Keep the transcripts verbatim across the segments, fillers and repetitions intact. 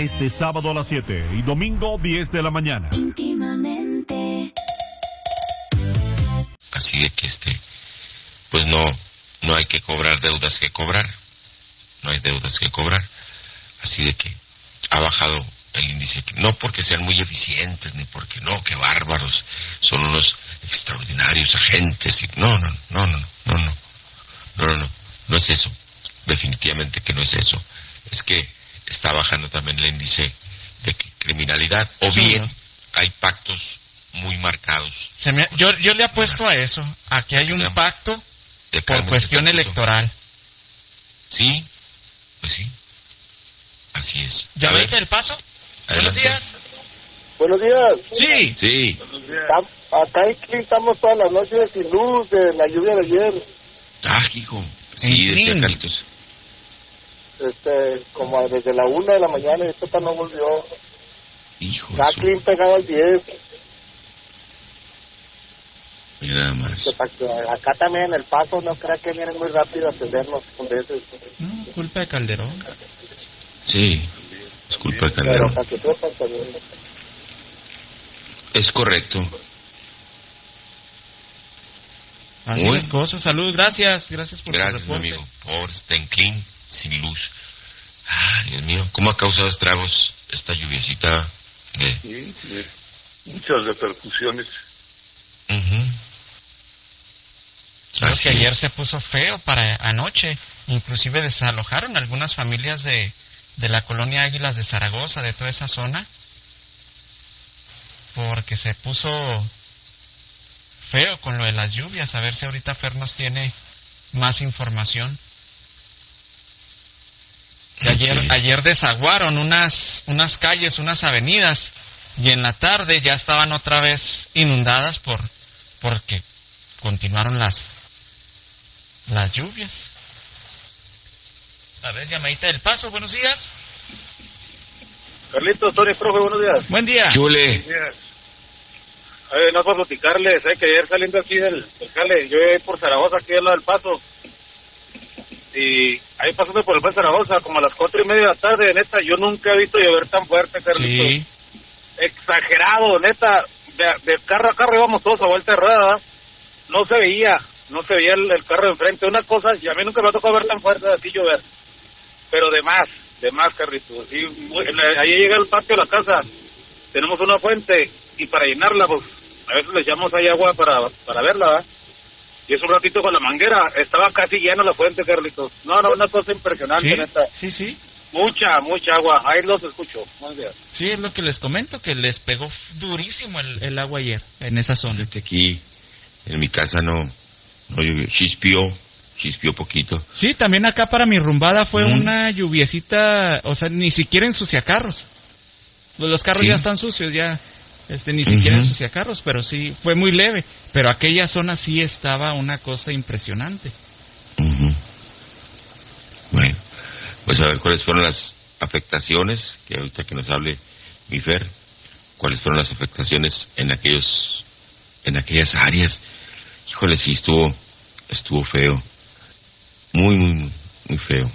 este sábado a las siete y domingo diez de la mañana. Íntimamente. Así de que este, pues no, no hay que cobrar deudas que cobrar. No hay deudas que cobrar. Así de que ha bajado el índice. No porque sean muy eficientes, ni porque no, qué bárbaros, son unos extraordinarios agentes. Y, no, no, no, no, no, no, no, no, no, no es eso. Definitivamente que no es eso. Es que está bajando también el índice de criminalidad, o sí, bien ¿no? Hay pactos muy marcados. Se me, yo, yo le apuesto a eso, a que hay un pacto por cuestión electoral. Sí, pues sí, así es. ¿Ya viste el paso? Buenos días. Buenos días. Sí. Sí. Acá aquí estamos todas las noches sin luz de la lluvia de ayer. Ah, hijo. Sí, decía Carlitos. Este, como desde la una de la mañana y esto no volvió. Hijo. Jacqueline su... pegado al diez. Mira nada más. Acá también en El Paso, no creo que vienen muy rápido a atendernos con veces. No, culpa de Calderón. Sí, es culpa de Calderón. Pero que tú también. Es correcto. Así las cosas. Salud, gracias. Gracias por gracias, mi amigo. Por Stenclin, sin luz. Ah, Dios mío, ¿cómo ha causado estragos esta lluviecita? De... Sí, sí, muchas repercusiones. Uh-huh. Creo que ayer se puso feo para anoche. Inclusive desalojaron algunas familias de, de la colonia Águilas de Zaragoza, de toda esa zona, porque se puso feo con lo de las lluvias. A ver si ahorita Fer nos tiene más información. Okay. Ayer, ayer desaguaron unas, unas calles, unas avenidas, y en la tarde ya estaban otra vez inundadas por porque continuaron las las lluvias. A ver, llamadita del Paso, buenos días. Carlitos, Tony, profe, buenos días. Buen día. ¿Qué huele? Eh, no para platicarles, eh, que ayer saliendo aquí del, del jale, yo iba por Zaragoza, aquí al lado del Paso, y ahí pasando por el Paso Zaragoza, como a las cuatro y media de la tarde, neta, yo nunca he visto llover tan fuerte, Carlitos. Sí. Exagerado, neta, de, de carro a carro íbamos todos a vuelta de rueda, no se veía, no se veía el, el carro de enfrente, una cosa, y a mí nunca me ha tocado ver tan fuerte así llover, pero de más, de más, Carlitos. Y ahí llega el patio de la casa, tenemos una fuente, y para llenarla, pues, a veces le echamos ahí agua para, para verla, ¿verdad? Y es un ratito con la manguera, estaba casi llena la fuente, Carlitos. No, no, una cosa impresionante, sí, neta. Sí, sí. Mucha, mucha agua, ahí los escucho. Buenos días. Sí, es lo que les comento, que les pegó durísimo el, el agua ayer, en esa zona. Fíjate, aquí, en mi casa no, no llovió, chispió, chispió poquito. Sí, también acá para mi rumbada fue mm. una lluviecita, o sea, ni siquiera ensucia carros. Los carros sí. ya están sucios, ya, este, ni siquiera uh-huh. ensucia carros, pero sí, fue muy leve. Pero aquella zona sí estaba una cosa impresionante. Uh-huh. Bueno, pues a ver cuáles fueron las afectaciones, que ahorita que nos hable mi Fer, cuáles fueron las afectaciones en aquellos, en aquellas áreas. Híjole, sí estuvo, estuvo feo, muy, muy, muy feo.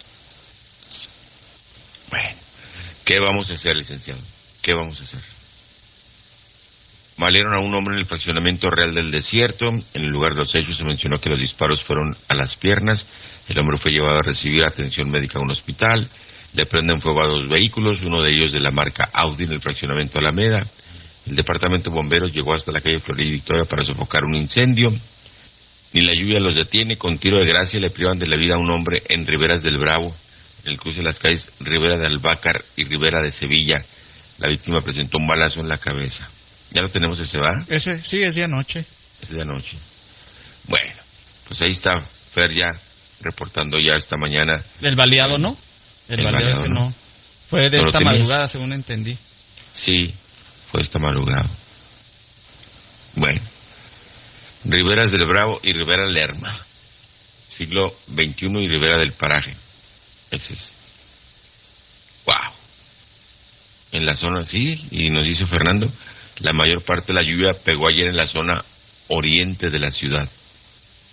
Bueno, ¿qué vamos a hacer, licenciado? ¿Qué vamos a hacer? Malieron a un hombre en el fraccionamiento Real del Desierto. En el lugar de los hechos se mencionó que los disparos fueron a las piernas. El hombre fue llevado a recibir atención médica a un hospital. Le prenden fuego a dos vehículos, uno de ellos de la marca Audi en el fraccionamiento Alameda. El departamento de bomberos llegó hasta la calle Florida y Victoria para sofocar un incendio. Ni la lluvia los detiene. Con tiro de gracia le privan de la vida a un hombre en Riberas del Bravo, en el cruce de las calles Ribera de Albácar y Ribera de Sevilla. La víctima presentó un balazo en la cabeza. ¿Ya lo tenemos ese, va? Ese, sí, es de anoche. Es de anoche. Bueno, pues ahí está Fer ya reportando ya esta mañana. El baleado, ¿no? El, el baleado, baleado no. no. Fue de ¿No esta madrugada, según entendí. Sí, fue esta madrugada. Bueno. Riberas del Bravo y Ribera Lerma. Siglo veintiuno y Ribera del Paraje. Ese es. Wow. En la zona, sí, y nos dice Fernando, la mayor parte de la lluvia pegó ayer en la zona oriente de la ciudad.